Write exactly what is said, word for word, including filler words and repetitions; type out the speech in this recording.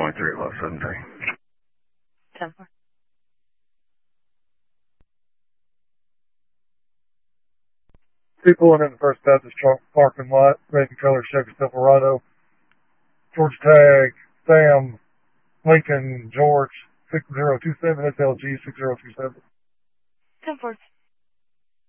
point three eleven seven three. ten four. Two pulling in the First Baptist parking lot, Raven Color Chevy Silverado. George Tag, Sam, Lincoln, George, six zero two seven, S L G six zero two seven. ten four.